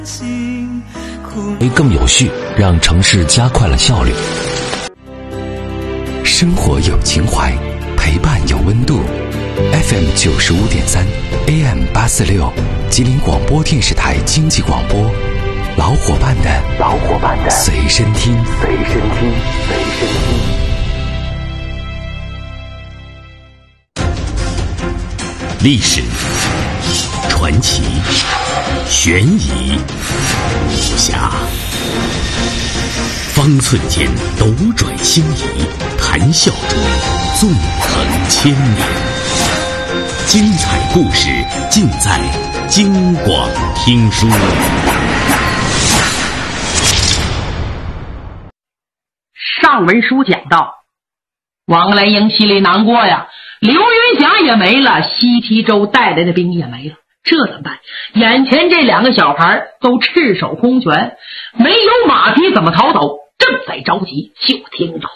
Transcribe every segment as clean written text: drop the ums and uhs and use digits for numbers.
更有序，让城市加快了效率。生活有情怀，陪伴有温度。FM 95.3 AM 846，吉林广播电视台经济广播，老伙伴的随身听。历史、传奇、悬疑、武侠，方寸间斗转星移，谈笑中纵横千年。精彩故事尽在京广听书。 上文书讲到，王来英心里难过呀，刘云霞也没了，西提州带来的兵也没了，这怎么办？眼前这两个小孩都赤手空拳，没有马匹怎么逃走？正在着急，就听着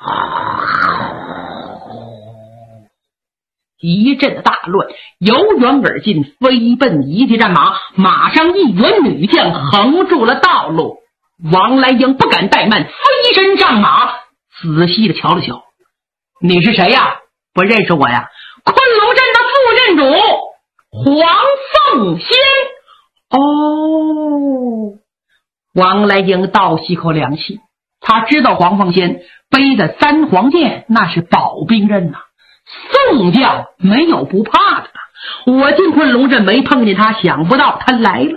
一阵的大乱，由远而近，飞奔一骑战马，马上一员女将横住了道路。王来英不敢怠慢，飞身上马，仔细的瞧了瞧。你是谁呀？不认识我呀？昆仑镇的副镇主黄凤仙。哦，王来英倒吸口凉气，他知道黄凤仙背的三黄剑那是保兵刃呐，宋将没有不怕的。我进昆仑镇没碰见他，想不到他来了。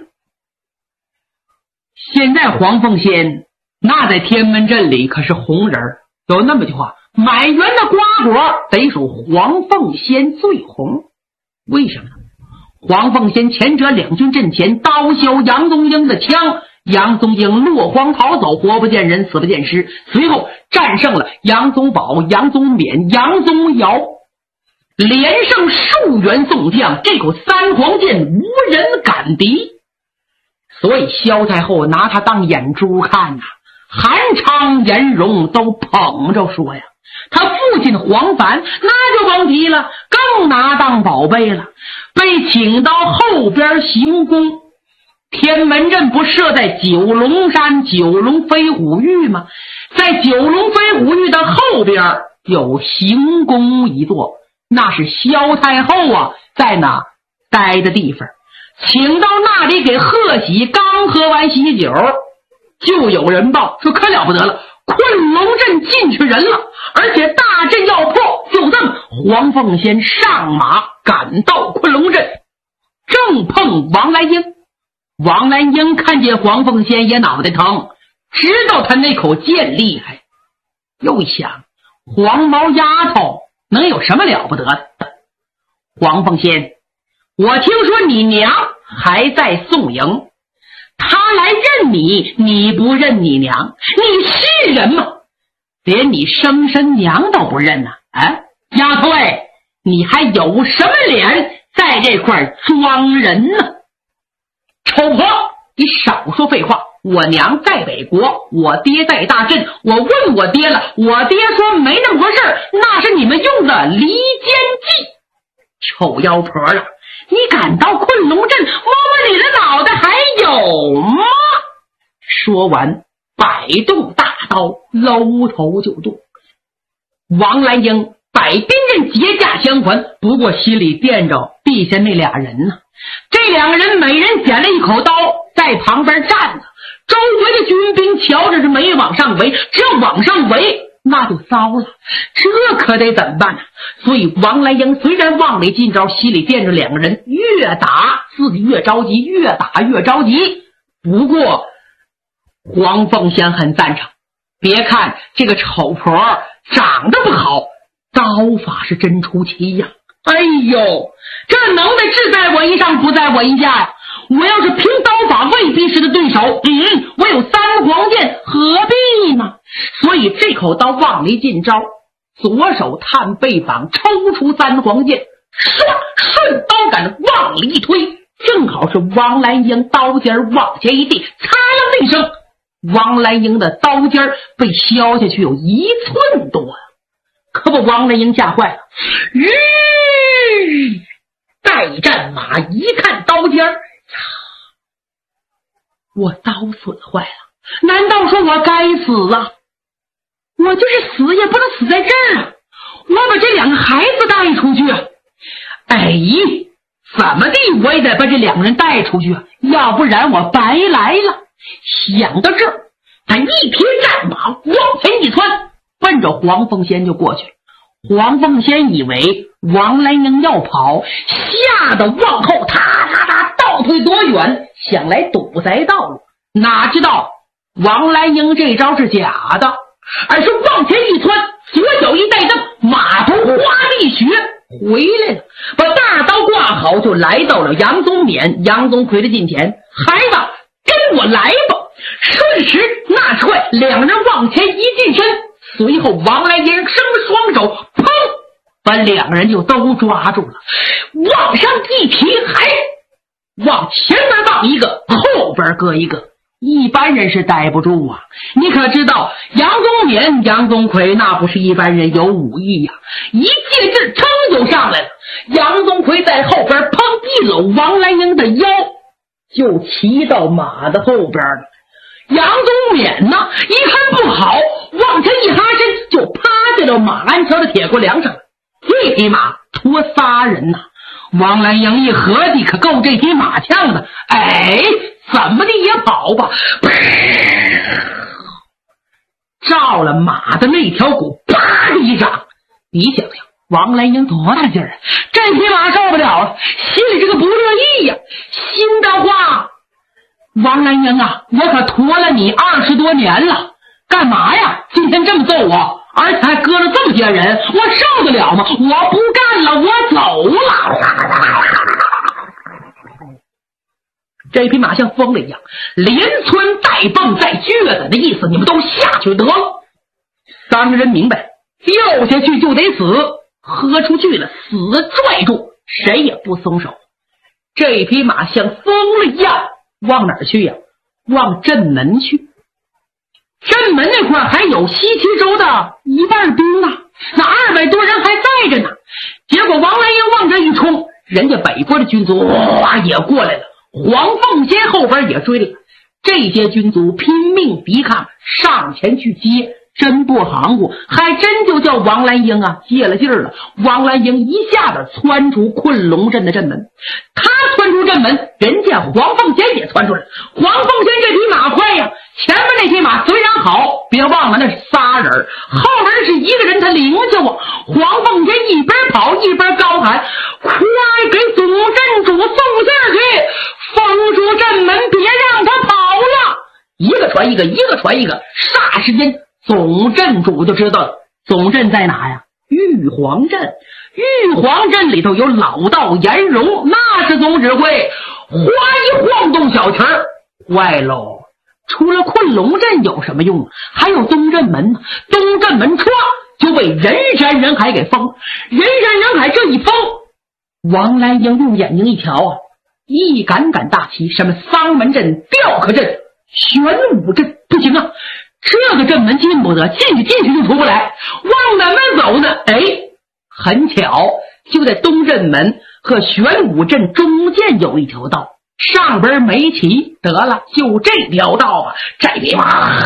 现在黄凤仙那在天门镇里可是红人，有那么句话，满园的瓜果得属黄凤仙最红。为什么呢？黄凤仙前者两军阵前刀削杨宗英的枪，杨宗英落荒逃走，活不见人死不见尸，随后战胜了杨宗保、杨宗勉、杨宗尧，连胜数员宋将，这口三黄剑无人敢敌。所以萧太后拿他当眼珠看呐，韩昌、颜荣都捧着说呀，他父亲黄凡那就甭提了，更拿当宝贝了，被请到后边行宫。天门阵不设在九龙山九龙飞虎峪吗？在九龙飞虎峪的后边有行宫一座，那是萧太后啊在那待的地方，请到那里给贺喜，刚喝完喜酒，就有人报说可了不得了，昆仑镇进去人了，而且大阵要破。就这么，黄凤仙上马赶到昆仑镇，正碰王来英。王来英看见黄凤仙也脑袋疼，知道他那口剑厉害，又想黄毛丫头能有什么了不得的？黄凤仙，我听说你娘还在宋营，他来认你，你不认你娘，你是人吗？连你生身娘都不认啊！丫头你还有什么脸在这块装人呢？丑婆，你少说废话！我娘在北国，我爹在大镇，我问我爹了，我爹说没那么回事，那是你们用的离间计。臭妖婆了，你敢到昆仑镇摸摸你的脑袋还有吗？说完摆动大刀，搂头就动。王来英摆兵刃结架相还，不过心里惦着地下那俩人呢。这两个人每人捡了一口刀，在旁边站着，周围的军兵瞧着是没往上围，只要往上围那就糟了，这可得怎么办呢？所以王来英虽然往里进招，心里惦着两个人，越打自己越着急，越打越着急。不过黄凤仙很赞成，别看这个丑婆长得不好，刀法是真出奇呀！哎呦，这能耐志在我一上，不在我一下呀！我要是凭刀法未必是他对手，我有三黄剑，何必呢？所以这口刀往里进招，左手探背膀，抽出三黄剑，顺刀杆往里一推，正好是王来英刀尖往前一递，擦啦一声，王来英的刀尖被削下去有1寸多，可把王来英吓坏了。待战马一看刀尖， 我刀损坏了，难道说我该死啊？我就是死也不能死在这儿啊！我把这2个孩子带出去啊！哎，怎么地我也得把这2个人带出去啊，要不然我白来了。想到这儿，他一匹战马往前一窜，奔着黄凤仙就过去了。黄凤仙以为王兰英要跑，吓得往后踏踏踏倒退多远，想来堵塞道路。哪知道王兰英这招是假的，而是往前一窜，左脚一带蹬，马头花地血回来了，把大刀挂好，就来到了杨宗勉、杨宗奎的近前。孩子，跟我来吧！瞬时那踹2人往前一近身，随后王兰英伸双手，砰，把2人就都抓住了，往上一提，还往前边放一个，后边搁一个。一般人是逮不住啊！你可知道杨宗勉、杨宗奎那不是一般人，有武艺呀！一借劲噌就上来了，杨宗奎在后边砰一搂王兰英的腰，就骑到马的后边了。杨宗勉呢，一看不好，往前一哈身，就趴在了马鞍桥的铁锅梁上了。这匹马驮3人呐！王兰英一合计，可够这匹马呛的，哎，怎么的也跑吧，照了马的那条骨，啪的一掌。你想想王兰英多大劲儿啊，这匹马受不了了，心里这个不乐意呀。心的话，王兰英啊，我可驮了你20多年了，干嘛呀？今天这么揍我，而且还割了这么些人，我受得了吗？我不干了，我走了。这匹马像疯了一样，连蹿带蹦带撅的，那意思你们都下去得了。3个人明白，掉下去就得死，喝出去了，死拽住，谁也不松手。这匹马像疯了一样，往哪儿去呀？往镇门去。镇门那块还有西岐州的一半兵啊，那200多人还在着呢。结果王兰英往这一冲，人家北国的军卒哇也过来了，黄凤仙后边也追了。这些军卒拼命抵抗，上前去接，真不行乎，还真就叫王兰英啊借了劲儿了。王兰英一下子窜出困龙镇的镇门，他窜出镇门，人家黄凤仙也窜出来。黄凤仙这匹马快呀，前面那匹马虽然好，别忘了那是仨人，后边是一个人，他领着我。黄凤仙一边跑一边高喊：快给总镇主送信去，封住镇门，别让他跑了！一个传一个，一个传一个，霎时间总镇主就知道了。总镇在哪呀？玉皇镇。玉皇镇里头有老道颜荣，那是总指挥。哗一晃动小旗儿，坏喽！除了困龙镇有什么用？还有东镇门呢。东镇门唰就被人山人海给封。人山人海这一封，王兰英用眼睛一瞧啊，一杆杆大旗，什么丧门镇、吊客镇、玄武镇，不行啊，这个镇门进不得，进去就出不来，往哪门走呢？哎，很巧，就在东镇门和玄武镇中间有一条道，上边没旗，得了，就这条道吧。这匹马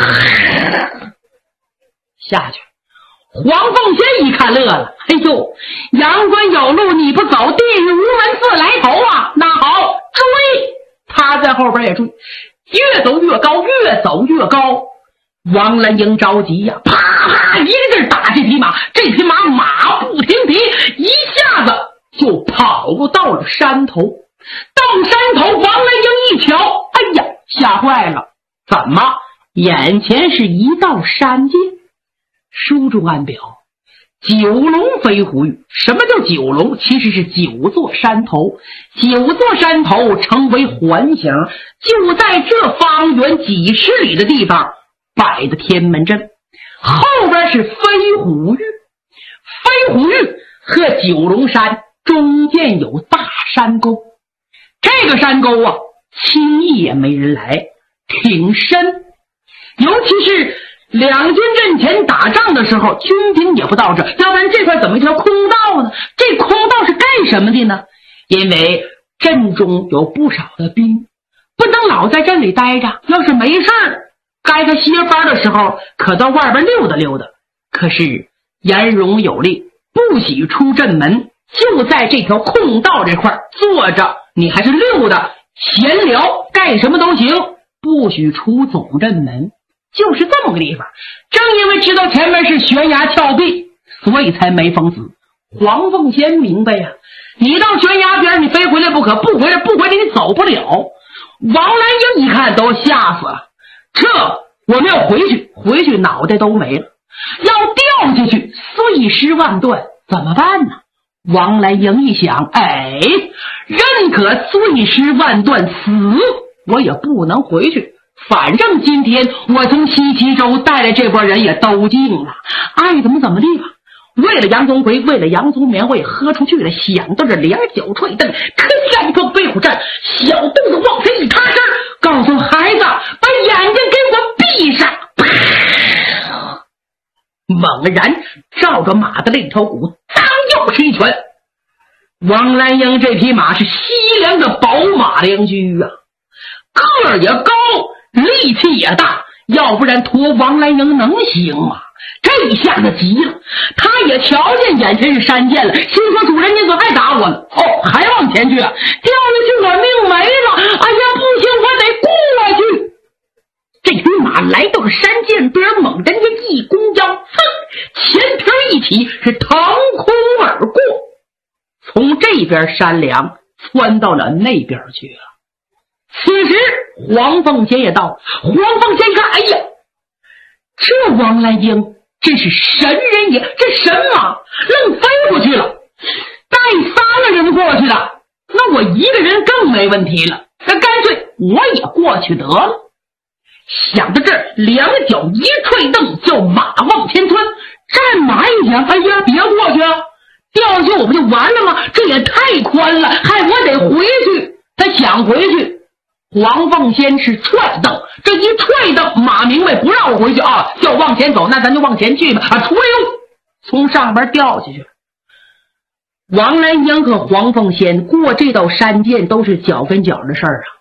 下去，黄凤仙一看乐了，哎呦，阳关有路你不走，地狱无门自来头啊！那好，追！他在后边也追，越走越高，越走越高。王兰英着急呀，啪啪一个劲儿打这匹马，这匹马马不停蹄，一下子就跑到了山头。到山头，王兰英一瞧，哎呀，吓坏了！怎么？眼前是一道山涧，书中暗表9龙飞虎屿。什么叫9龙？其实是9座山头，9座山头成为环形，就在这方圆几十里的地方摆的天门阵，后边是飞虎峪。飞虎峪和9龙山中间有大山沟，这个山沟啊，轻易也没人来，挺深。尤其是两军阵前打仗的时候，军兵也不到这，要不然这块怎么一条空道呢？这空道是干什么的呢？因为阵中有不少的兵不能老在镇里待着，要是没事该他歇班的时候可到外边溜达溜达。可是严荣有令，不许出镇门，就在这条空道这块坐着，你还是溜达闲聊干什么都行，不许出总镇门。就是这么个地方。正因为知道前面是悬崖峭壁，所以才没封死。黄凤仙明白呀，你到悬崖边你非回来不可，不回来你走不了。王兰英一看都吓死了，这我们要回去脑袋都没了，要掉下去碎尸万段，怎么办呢？王兰英一想，认可碎尸万段死我也不能回去，反正今天我从西岐州带来这波人也都进了，爱怎么怎么地吧。为了杨宗奎，为了杨宗棉，我也喝出去了。想到这连脚踹蹬，可下一个背虎站，小肚子往前一踏实，告诉孩子把眼睛给我闭上。猛然照着马的肋条骨当又是一拳。王兰英这匹马是西凉的宝马良驹啊，个儿也高，力气也大，要不然驮王兰英能行吗？这一下子急了，他也瞧见眼前是山涧了，心说主人你怎么还打我了？还往前去啊，掉下去我命没了。哎呀不行，我得过去。这匹马来到了山涧边，猛然间一弓腰，前蹄一起是腾空而过，从这边山梁窜到了那边去了。此时黄凤仙也到了，黄凤仙一看，哎呀，这王兰英真是神人也，这神马愣飞过去了，带3个人过去的，那我一个人更没问题了，那干脆我也过去得了。想到这儿，两脚一踹蹬，叫马往前窜。战马一想，哎呀别过去啊，掉下去我不就完了吗？这也太宽了，还我得回去。他想回去，黄凤仙是踹蹬，这一踹蹬，马明白不让我回去啊，要往前走，那咱就往前去吧。吹从上边掉下去了。王兰英和黄凤仙过这道山涧都是脚跟脚的事儿啊。